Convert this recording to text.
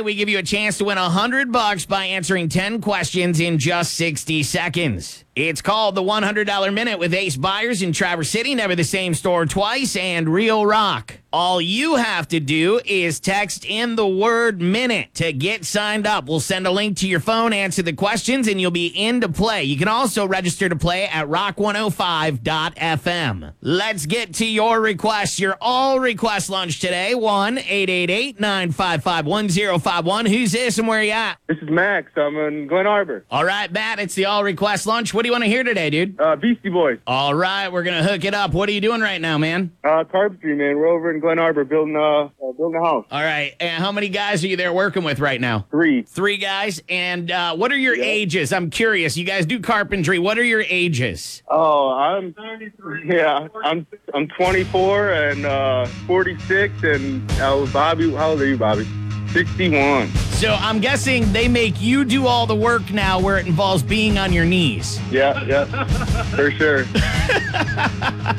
we give you a chance to win $100 by answering 10 questions in just 60 seconds. It's called the $100 Minute with Ace Buyers in Traverse City, never the same store twice, and Real Rock. All you have to do is text in the word minute to get signed up. We'll send a link to your phone, answer the questions, and you'll be in to play. You can also register to play at rock105.fm. Let's get to your requests. Your all-request lunch today, 1-888-955-1051. Who's this and where you at? This is Max. I'm in Glen Arbor. All right, Matt, it's the all-request lunch. What do you want to hear today, dude? Beastie Boys. All right, we're going to hook it up. What are you doing right now, man? Carpentry, man. We're over in Glen Arbor building a house. All right, and how many guys are you there working with right now? 3. 3 guys, and what are your ages? I'm curious. You guys do carpentry. What are your ages? Oh, I'm 33. Yeah, I'm 24 and 46, and Bobby, how old are you, Bobby? 61. So I'm guessing they make you do all the work now where it involves being on your knees. Yeah, for sure.